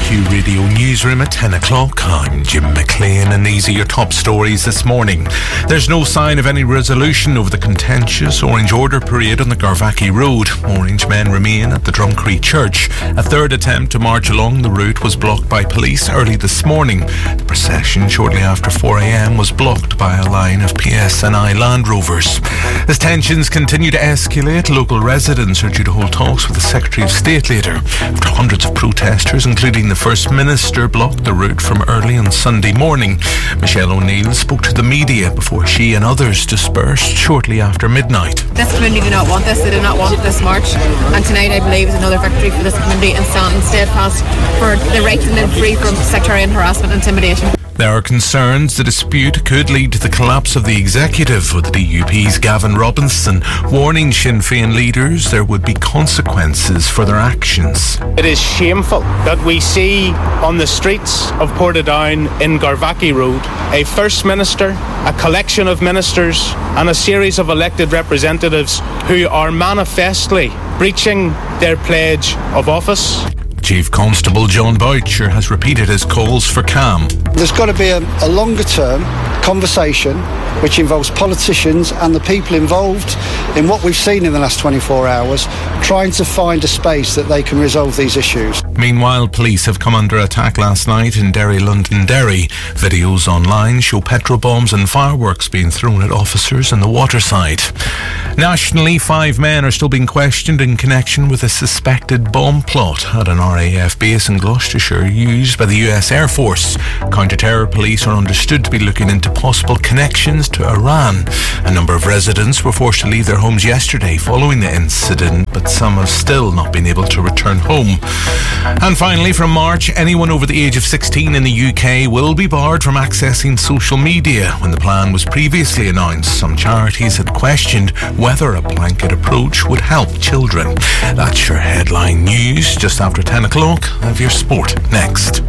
LMQ Radio Newsroom at 10 o'clock. I'm Jim McLean and these are your top stories this morning. There's no sign of any resolution over the contentious Orange Order parade on the Garvaghy Road. Orange men remain at the Drumcree Church. A third attempt to march along the route was blocked by police early this morning. The procession shortly after 4 a.m. was blocked by a line of PSNI Land Rovers. As tensions continue to escalate, local residents are due to hold talks with the Secretary of State later. After hundreds of protesters, including the First Minister, blocked the route from early on Sunday morning. Michelle O'Neill spoke to the media before she and others dispersed shortly after midnight. This community do not want this. They do not want this march. And tonight, I believe, is another victory for this community and standing steadfast for the right to live free from sectarian harassment and intimidation. There are concerns the dispute could lead to the collapse of the executive, with the DUP's Gavin Robinson warning Sinn Féin leaders there would be consequences for their actions. It is shameful that we see on the streets of Portadown in Garvaghy Road a First Minister, a collection of ministers and a series of elected representatives who are manifestly breaching their pledge of office. Chief Constable John Boucher has repeated his calls for calm. There's got to be a longer term conversation which involves politicians and the people involved in what we've seen in the last 24 hours, trying to find a space that they can resolve these issues. Meanwhile, police have come under attack last night in Derry, Londonderry. Videos online show petrol bombs and fireworks being thrown at officers in the waterside. Nationally, 5 men are still being questioned in connection with a suspected bomb plot at an RAF base in Gloucestershire used by the US Air Force. Counter-terror police are understood to be looking into possible connections to Iran. A number of residents were forced to leave their homes yesterday following the incident, but some have still not been able to return home. And finally, from March, anyone over the age of 16 in the UK will be barred from accessing social media. When the plan was previously announced, some charities had questioned whether a blanket approach would help children. That's your headline news. Just after 10 o'clock, have your sport next.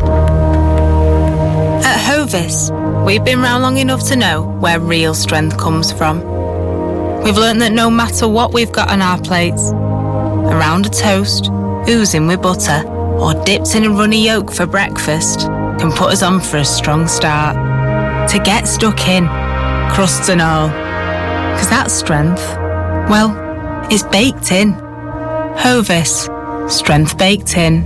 At Hovis, we've been round long enough to know where real strength comes from. We've learned that no matter what we've got on our plates, a round of toast, oozing with butter, or dipped in a runny yolk for breakfast can put us on for a strong start. To get stuck in, crusts and all. Because that strength, well, is baked in. Hovis, strength baked in.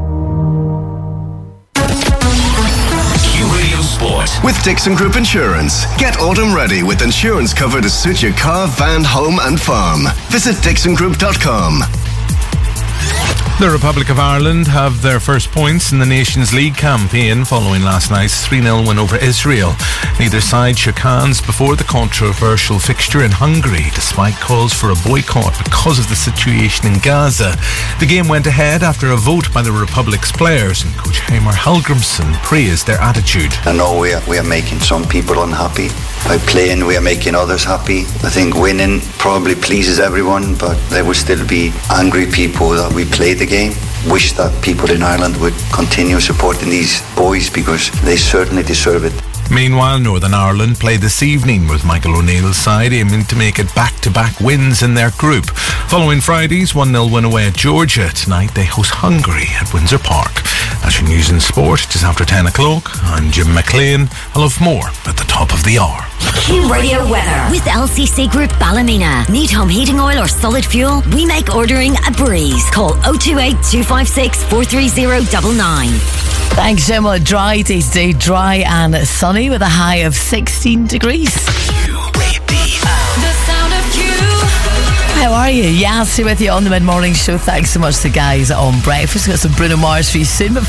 With Dixon Group Insurance. Get autumn ready with insurance cover to suit your car, van, home and farm. Visit dixongroup.com. The Republic of Ireland have their first points in the Nations League campaign following last night's 3-0 win over Israel. Neither side shook hands before the controversial fixture in Hungary, despite calls for a boycott because of the situation in Gaza. The game went ahead after a vote by the Republic's players, and coach Heimir Hallgrímsson praised their attitude. I know we are making some people unhappy. By playing, we are making others happy. I think winning probably pleases everyone, but there will still be angry people that we play the game. Wish that people in Ireland would continue supporting these boys because they certainly deserve it. Meanwhile, Northern Ireland play this evening with Michael O'Neill's side aiming to make it back-to-back wins in their group. Following Friday's 1-0 win away at Georgia, tonight they host Hungary at Windsor Park. That's your news and sport just after 10 o'clock. I'm Jim McLean. I'll have more at the top of the hour. Q Radio weather with LCC Group Ballymena. Need home heating oil or solid fuel? We make ordering a breeze. Call 028 256 43099. Thanks so much. Dry day today, dry and sunny with a high of 16 degrees. The sound of Q. How are you? Yassi with you on the mid-morning show. Thanks so much to the guys on breakfast. We've got some Bruno Mars for you soon. But